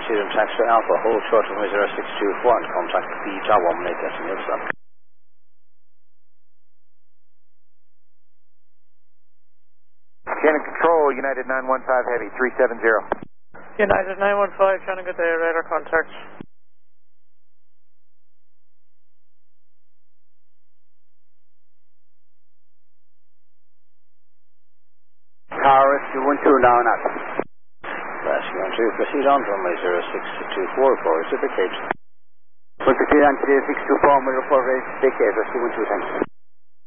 proceed on taxi Alpha, hold short of 0624 and contact the Tower 18 decimal stop. Shannon Control, United 915 Heavy, 370. United 915, trying to get the radar contact. Tower Rescue 12 now and up. Rescue 12, proceed on runway 0624 for reciprocate. We'll proceed on to 0624, we'll report reciprocate, Rescue 12, thanks.